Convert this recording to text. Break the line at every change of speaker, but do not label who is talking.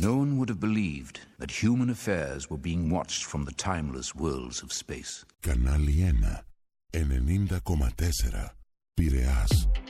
No one would have believed that human affairs were being watched from the timeless worlds of space.
Κανάλι 1, 90,4, Πειραιάς.